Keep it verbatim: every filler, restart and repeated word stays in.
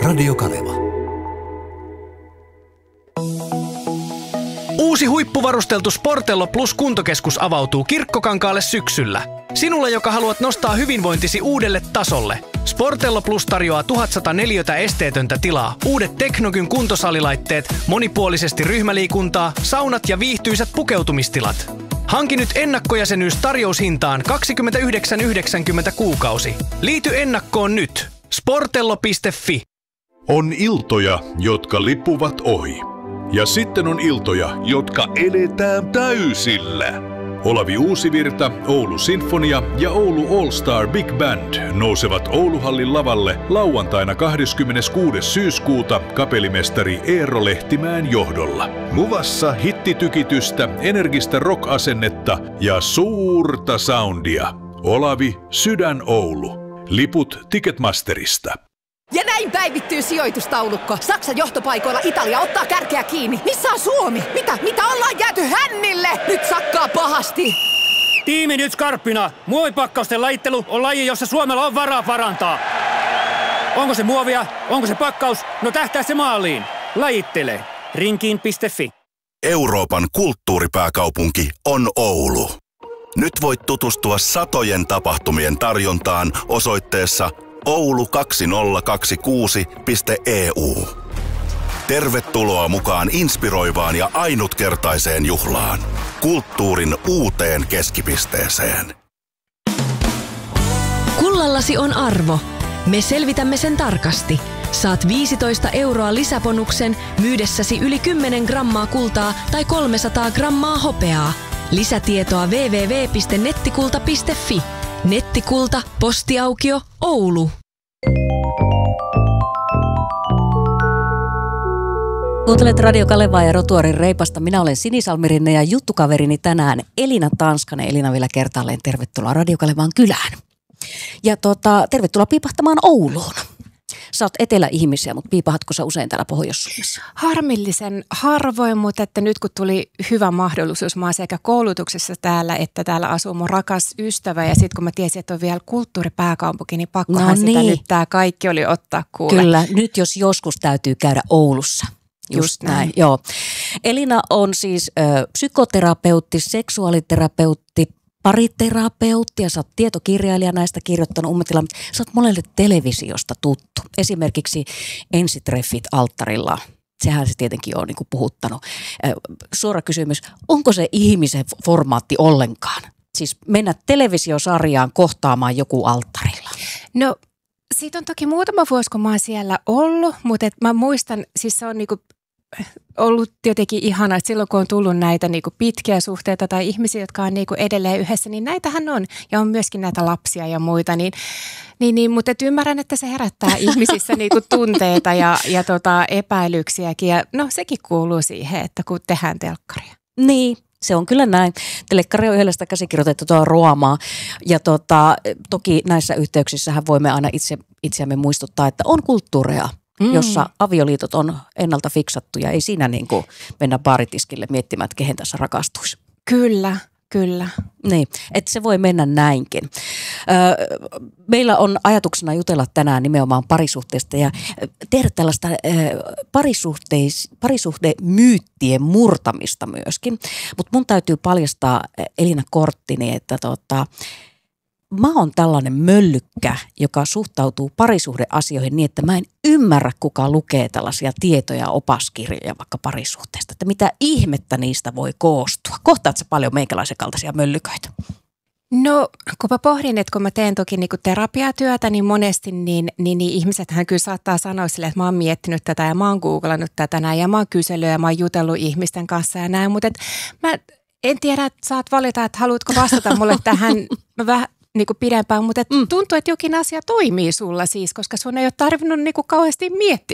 Radio Kaleva. Uusi huippuvarusteltu Sportello Plus kuntokeskus avautuu Kirkkokankaalle syksyllä. Sinulle, joka haluat nostaa hyvinvointisi uudelle tasolle. Sportello Plus tarjoaa tuhatsata neliötä esteetöntä tilaa, uudet Teknogyn kuntosalilaitteet, monipuolisesti ryhmäliikuntaa, saunat ja viihtyisät pukeutumistilat. Hanki nyt ennakkojäsenyys tarjoushintaan kaksikymmentäyhdeksän yhdeksänkymmentä kuukausi. Liity ennakkoon nyt. Sportello piste fi. On iltoja, jotka lippuvat ohi. Ja sitten on iltoja, jotka eletään täysillä. Olavi Uusivirta, Oulu Sinfonia ja Oulu All Star Big Band nousevat Ouluhallin lavalle lauantaina kahdeskymmeneskuudes syyskuuta kapellimestari Eero Lehtimäen johdolla. Luvassa hittitykitystä, energistä rock-asennetta ja suurta soundia. Olavi, Sydän Oulu. Liput Ticketmasterista. Ja näin päivittyy sijoitustaulukko. Saksan johtopaikoilla Italia ottaa kärkeä kiinni. Missä on Suomi? Mitä? Mitä ollaan jääty hännille? Nyt sakkaa pahasti. Tiimi nyt skarppina. Muovipakkausten lajittelu on laji, jossa Suomella on varaa parantaa. Onko se muovia? Onko se pakkaus? No tähtää se maaliin. Lajittele. Rinkiin piste fi. Euroopan kulttuuripääkaupunki on Oulu. Nyt voit tutustua satojen tapahtumien tarjontaan osoitteessa oulu kaksituhattakaksikymmentäkuusi piste e u. Tervetuloa mukaan inspiroivaan ja ainutkertaiseen juhlaan. Kulttuurin uuteen keskipisteeseen. Kullallasi on arvo. Me selvitämme sen tarkasti. Saat viisitoista euroa lisäbonuksen myydessäsi yli kymmenen grammaa kultaa tai kolmesataa grammaa hopeaa. Lisätietoa double-u double-u double-u piste nettikulta piste fi. Nettikulta, postiaukio, Oulu. Kuuntelet Radio Kalevaa ja Rotuarin reipasta. Minä olen Sini Salmirinne ja juttukaverini tänään Elina Tanskanen. Elina vielä kertaalleen tervetuloa Radio Kalevaan kylään. Ja tota, tervetuloa piipahtamaan Ouluun. Sä oot eteläihmisiä, mutta piipahatko sä usein täällä Pohjois-Suomessa? Harmillisen harvoin, mutta että nyt kun tuli hyvä mahdollisuus, mä oon sekä koulutuksessa täällä, että täällä asuu mun rakas ystävä. Ja sitten kun mä tiesin, että on vielä kulttuuripääkaupunki, niin pakkohan no niin. sitä nyt tää kaikki oli ottaa kuule. Kyllä, nyt jos joskus täytyy käydä Oulussa. Just, Just näin. näin, joo. Elina on siis ö, psykoterapeutti, seksuaaliterapeutti, pariterapeutti ja sä oot tietokirjailija näistä kirjoittanut ummetilla, mutta sä oot monelle televisiosta tuttu. Esimerkiksi Ensitreffit alttarilla. Sehän se tietenkin on niin kuin puhuttanut. Suora kysymys, onko se ihmisen formaatti ollenkaan? Siis mennä televisiosarjaan kohtaamaan joku alttarilla? No siitä on toki muutama vuosi, kun mä oon siellä ollut, mutta et mä muistan, siis se on niinku ollut jotenkin ihana, että silloin kun on tullut näitä niinku pitkiä suhteita tai ihmisiä, jotka on niinku edelleen yhdessä, niin näitähän on. Ja on myöskin näitä lapsia ja muita, niin, niin, niin mutta et ymmärrän, että se herättää ihmisissä niinku tunteita ja, ja tota epäilyksiäkin. Ja no sekin kuuluu siihen, että kun tehdään telkkaria. Niin. Se on kyllä näin. Telekkari on yhdellä käsikirjoitettu tuo ruomaa. Ja tota, toki näissä yhteyksissähän voimme aina itse, itseämme muistuttaa, että on kulttuureja, mm. jossa avioliitot on ennalta fiksattu ja ei siinä niin kuin mennä baaritiskille miettimään, että kehen tässä rakastuisi. Kyllä. Kyllä. Niin, että se voi mennä näinkin. Öö, meillä on ajatuksena jutella tänään nimenomaan parisuhteesta ja tehdä tällaista öö, parisuhdemyyttien murtamista myöskin. Mutta mun täytyy paljastaa Elina korttini, että tota, mä oon tällainen möllykkä, joka suhtautuu parisuhdeasioihin niin, että mä en ymmärrä, kuka lukee tällaisia tietoja, opaskirjoja vaikka parisuhteesta. Että mitä ihmettä niistä voi koostua. Kohtaatko sä paljon meikäläisen kaltaisia möllyköitä? No, kun mä pohdin, että kun mä teen toki niinku terapiatyötä, niin monesti niin, niin, niin ihmisethän kyllä saattaa sanoa sille, että mä oon miettinyt tätä ja mä oon googlannut tätä näin ja mä oon kysellyt ja mä oon jutellut ihmisten kanssa ja näin. Mutta mä en tiedä, että saat valita, että haluatko vastata mulle tähän vähän niin kuin pidempään, mutta mm. tuntuu, että jokin asia toimii sulla siis, koska sun ei ole tarvinnut niin kuin kauheasti miettiä